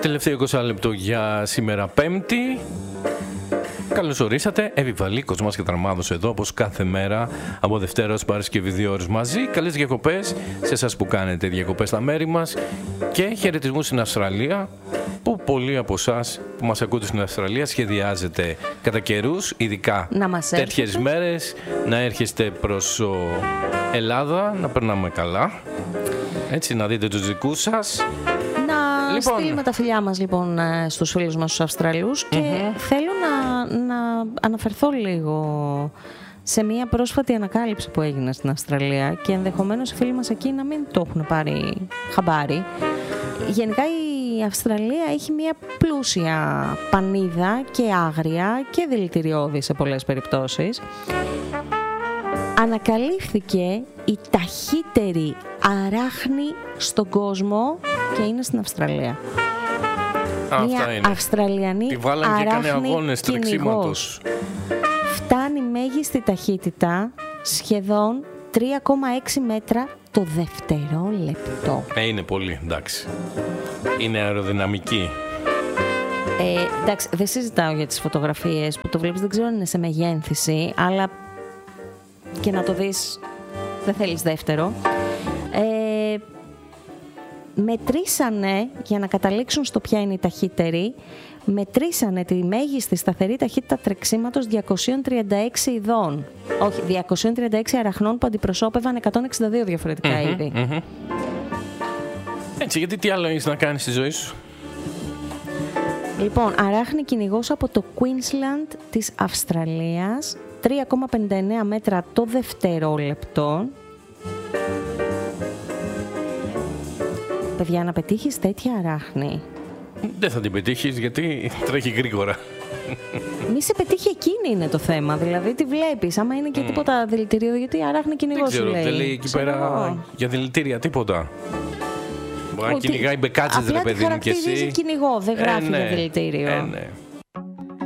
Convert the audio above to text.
Τελευταίο 20 λεπτό για σήμερα Πέμπτη. Καλώς ορίσατε, Εβιβαλίκος μας και Τραμάδος εδώ, όπως κάθε μέρα από Δευτέρα ως Παρασκευή 2 ώρες μαζί. Καλές διακοπές σε εσάς που κάνετε διακοπές στα μέρη μας και χαιρετισμούς στην Αυστραλία, που πολλοί από εσάς που μας ακούτε στην Αυστραλία σχεδιάζετε κατά καιρούς, ειδικά τέτοιες μέρες, να έρχεστε προς Ελλάδα, να περνάμε καλά, έτσι, να δείτε τους δικούς σας. Λοιπόν, στείλουμε τα φιλιά μας λοιπόν στους φίλους μας τους Αυστραλούς και θέλω να αναφερθώ λίγο σε μια πρόσφατη ανακάλυψη που έγινε στην Αυστραλία και ενδεχομένως οι φίλοι μας εκεί να μην το έχουν πάρει χαμπάρι. Γενικά η Αυστραλία έχει μια πλούσια πανίδα και άγρια και δηλητηριώδη σε πολλές περιπτώσεις. Ανακαλύφθηκε η ταχύτερη αράχνη στον κόσμο και είναι στην Αυστραλία. Μια είναι. Αυστραλιανή τη βάλαν και έκανε αγώνες τρεξίματος. Φτάνει μέγιστη ταχύτητα σχεδόν 3,6 μέτρα το δευτερόλεπτο. Είναι πολύ, εντάξει. Είναι αεροδυναμική. Εντάξει, δεν συζητάω για τις φωτογραφίες που το βλέπεις, δεν ξέρω αν είναι σε μεγένθηση, αλλά και να το δεις δεν θέλεις δεύτερο. Μετρήσανε, για να καταλήξουν στο ποια είναι η ταχύτερη, μετρήσανε τη μέγιστη σταθερή ταχύτητα τρεξίματος 236 ειδών. Όχι, 236 αραχνών που αντιπροσώπευαν 162 διαφορετικά είδη. Έτσι, γιατί τι άλλο έχεις να κάνεις στη ζωή σου? Λοιπόν, αράχνη κυνηγός από το Queensland της Αυστραλίας, 3,59 μέτρα το δευτερόλεπτο. Παιδιά, να πετύχεις τέτοια αράχνη. Δεν θα την πετύχεις γιατί τρέχει γρήγορα. Μη σε πετύχει εκείνη είναι το θέμα. Δηλαδή τη βλέπεις. Άμα είναι και τίποτα δηλητήριο, γιατί η αράχνη κυνηγός σου λέει. Δεν λέει εκεί πέρα για δηλητήρια τίποτα. Μπορεί να κυνηγάει μπεκάτσες, ρε παιδί μου, και εσύ. Απλά τη χαρακτηρίζει κυνηγό, δεν γράφει για δηλητήριο. Ναι.